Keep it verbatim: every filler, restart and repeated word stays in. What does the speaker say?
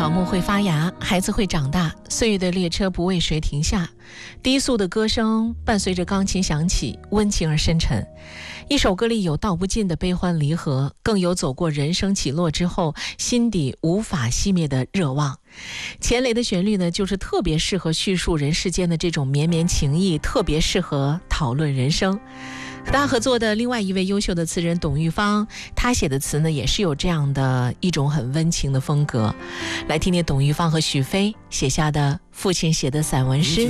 草木会发芽，孩子会长大，岁月的列车不为谁停下。低速的歌声伴随着钢琴响起，温情而深沉。一首歌里有道不尽的悲欢离合，更有走过人生起落之后心底无法熄灭的热望。钱雷的旋律呢，就是特别适合叙述人世间的这种绵绵情谊，特别适合讨论人生。和他合作的另外一位优秀的词人董玉芳，他写的词呢也是有这样的一种很温情的风格。来听听董玉芳和许飞写下的父亲写的散文诗。